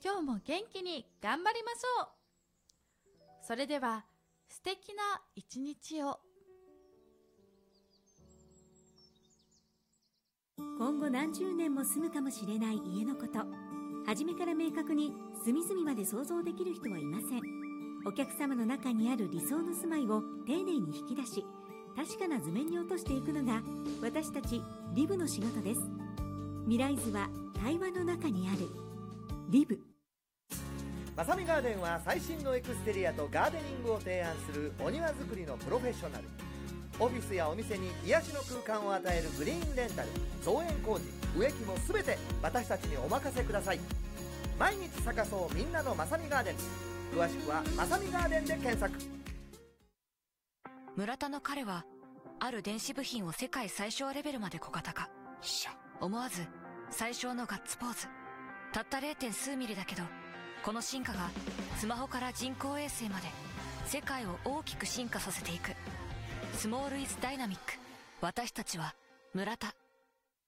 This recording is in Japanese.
今日も元気に頑張りましょう。それでは素敵な一日を。 今後何十年も住むかもしれない家のこと、初めから明確に隅々まで想像できる人はいません。お客様の中にある理想の住まいを丁寧に引き出し、確かな図面に落としていくのが私たちリブの仕事です。未来図は対話の中にある。リブ。 まさみガーデンは最新のエクステリアとガーデニングを提案するお庭作りのプロフェッショナル。オフィスやお店に癒しの空間を与えるグリーンレンタル、造園工事、植木も全て私たちにお任せください。毎日咲かそうみんなのまさみガーデン。詳しくはまさみガーデンで検索。 村田の彼はある電子部品を世界最小レベルまで小型化。思わず最小のガッツポーズ。たった 0. 数ミリだけど、この進化がスマホから人工衛星まで世界を大きく進化させていく。スモールイズダイナミック。私たちは村田。